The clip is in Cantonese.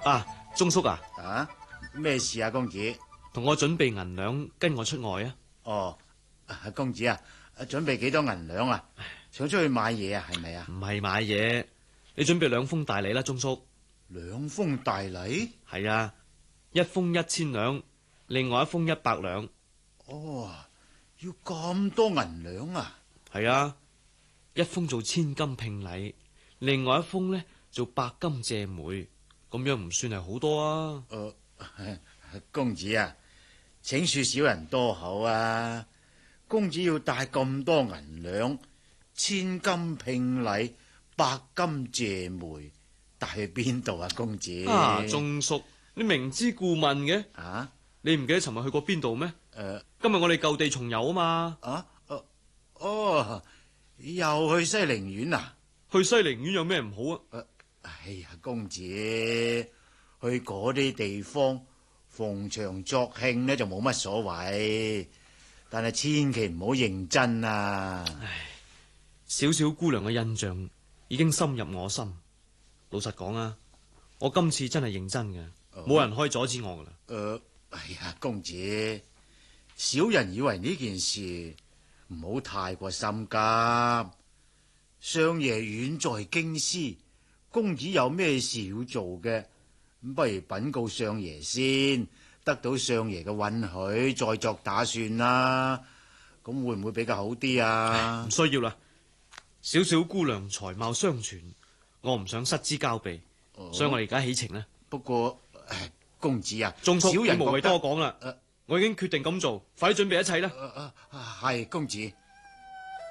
啊，鐘叔啊， 啊，咩事啊，公子？ 同我準備銀兩，跟我出外啊！ 哦，公子啊，準備幾多銀兩啊？想出去買嘢啊？係咪啊？ 唔係買嘢，你準備2封大禮啦，鐘叔。 2封大禮？ 係啊，一封1000兩，另外一封100兩。 哦，要咁多銀兩啊？ 係啊，一封做千金聘禮，另外一封呢做白金謝媒，咁樣唔算係好多啊。 公子啊，請恕小人多口啊！公子要帶咁多銀兩、千金聘禮、白金謝媒，帶去邊度啊？公子啊，鐘叔，你明知故問嘅啊？ 你唔記得尋日去過邊度咩？今日我哋舊地重遊啊嘛。 又去西陵苑啊？ 去西陵苑有咩唔好啊？ 哎呀，公子去嗰啲地方逢場作興呢就冇乜所謂，但係千祈唔好認真啊！ 唉，小小姑娘嘅印象已經深入我心。老實講啊，我今次真係認真嘅，冇人可以阻止我噶啦。 哎呀，公子，小人以為呢件事唔好太過心急。相爺遠在京師，公子有咩事要做嘅，不如稟告相爺先，得到相爺嘅允許再作打算啦。咁會唔會比較好啲啊？ 唔需要啦，小小姑娘才貌雙全，我唔想失之交臂，所以我哋而家起程啦。 不過，公子啊， 鐘叔， 小人你無謂多講啦，我已經決定咁做，快啲準備一切啦。 係公子。